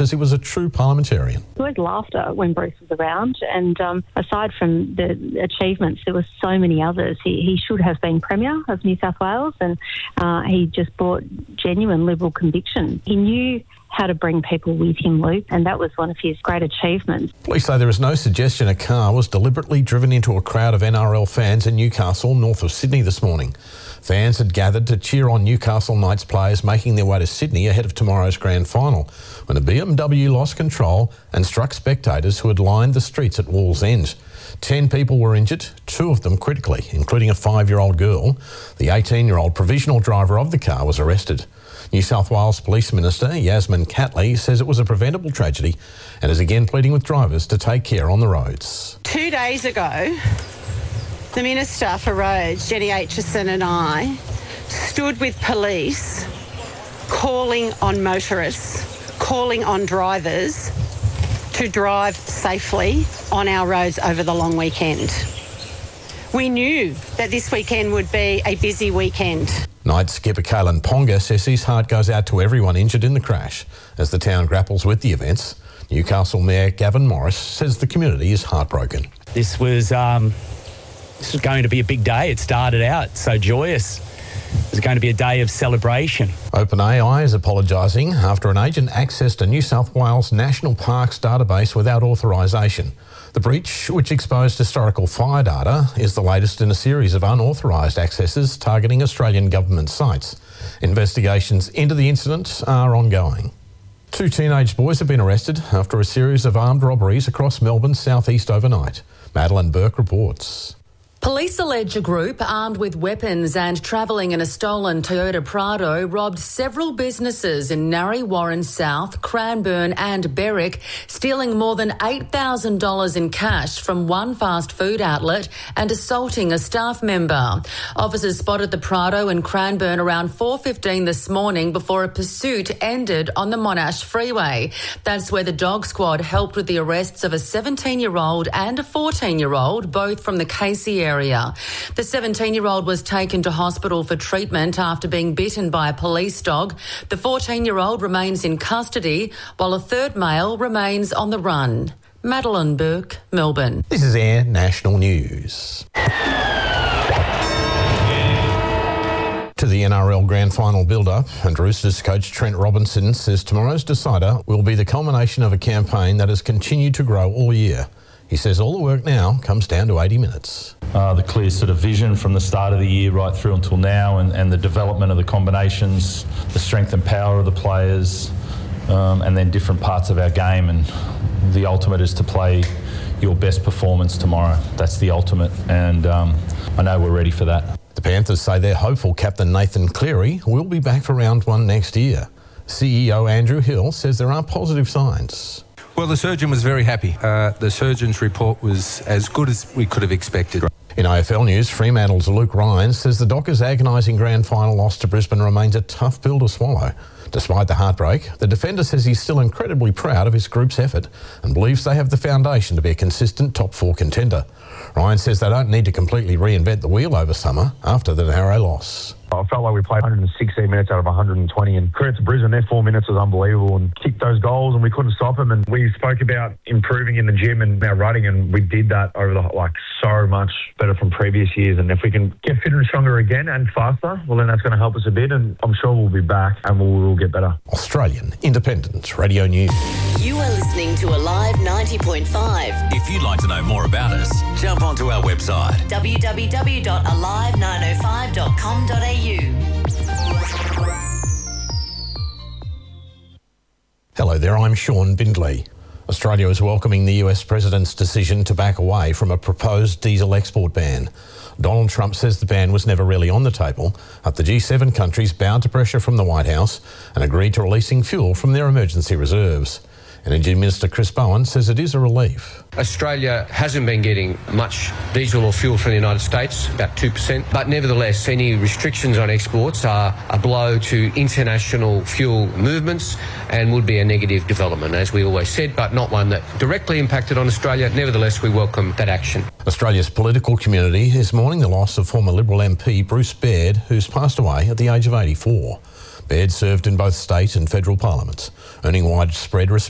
says he was a true parliamentarian. We always laughed when Bruce was around, and aside from the achievements, there were so many others. He should have been Premier of New South Wales, and he just brought genuine Liberal conviction. He knew how to bring people with him, Luke, and that was one of his great achievements. Police say there is no suggestion a car was deliberately driven into a crowd of NRL fans in Newcastle, north of Sydney this morning. Fans had gathered to cheer on Newcastle Knights players making their way to Sydney ahead of tomorrow's grand final, when a BMW lost control and struck spectators who had lined the streets at Wallsend. 10 people were injured, 2 of them critically, including a 5-year-old girl. The 18-year-old provisional driver of the car was arrested. New South Wales Police Minister Yasmin Catley says it was a preventable tragedy and is again pleading with drivers to take care on the roads. 2 days ago, the Minister for Roads, Jenny Aitchison, and I stood with police calling on motorists, calling on drivers to drive safely on our roads over the long weekend. We knew that this weekend would be a busy weekend. Knights skipper Kalen Ponga says his heart goes out to everyone injured in the crash as the town grapples with the events. Newcastle Mayor Gavin Morris says the community is heartbroken. This was going to be a big day. It started out so joyous. It was going to be a day of celebration. OpenAI is apologising after an agent accessed a New South Wales National Parks database without authorisation. The breach, which exposed historical fire data, is the latest in a series of unauthorised accesses targeting Australian government sites. Investigations into the incident are ongoing. 2 teenage boys have been arrested after a series of armed robberies across Melbourne's southeast overnight. Madeline Burke reports. Police allege a group armed with weapons and travelling in a stolen Toyota Prado robbed several businesses in Narre Warren South, Cranbourne and Berwick, stealing more than $8,000 in cash from one fast food outlet and assaulting a staff member. Officers spotted the Prado in Cranbourne around 4:15 this morning before a pursuit ended on the Monash Freeway. That's where the dog squad helped with the arrests of a 17-year-old and a 14-year-old, both from the Casey area. The 17-year-old was taken to hospital for treatment after being bitten by a police dog. The 14-year-old remains in custody, while a third male remains on the run. Madeline Burke, Melbourne. This is Air National News. To the NRL Grand Final build-up, and Roosters coach Trent Robinson says tomorrow's decider will be the culmination of a campaign that has continued to grow all year. He says all the work now comes down to 80 minutes. The clear sort of vision from the start of the year right through until now, and the development of the combinations, the strength and power of the players, and then different parts of our game. And the ultimate is to play your best performance tomorrow. That's the ultimate, and I know we're ready for that. The Panthers say they're hopeful captain Nathan Cleary will be back for round 1 next year. CEO Andrew Hill says there are positive signs. Well, the surgeon was very happy. The surgeon's report was as good as we could have expected. In AFL news, Fremantle's Luke Ryan says the Dockers' agonising grand final loss to Brisbane remains a tough pill to swallow. Despite the heartbreak, the defender says he's still incredibly proud of his group's effort and believes they have the foundation to be a consistent top 4 contender. Ryan says they don't need to completely reinvent the wheel over summer after the narrow loss. I felt like we played 116 minutes out of 120, and credit to Brisbane, their 4 minutes was unbelievable and kicked those goals and we couldn't stop them. And we spoke about improving in the gym and our running, and we did that over so much better from previous years. And if we can get fitter and stronger again and faster, well then that's going to help us a bit, and I'm sure we'll be back and we'll get better. Australian Independent Radio News. You are listening to Alive 90.5. If you'd like to know more about us, jump onto our website www.alive905.com.au. Hello there, I'm Sean Bindley. Australia is welcoming the US President's decision to back away from a proposed diesel export ban. Donald Trump says the ban was never really on the table, but the G7 countries bowed to pressure from the White House and agreed to releasing fuel from their emergency reserves. Energy Minister Chris Bowen says it is a relief. Australia hasn't been getting much diesel or fuel from the United States, about 2%, but nevertheless any restrictions on exports are a blow to international fuel movements and would be a negative development, as we always said, but not one that directly impacted on Australia. Nevertheless, we welcome that action. Australia's political community is mourning the loss of former Liberal MP Bruce Baird, who's passed away at the age of 84. Baird served in both state and federal parliaments, earning widespread respect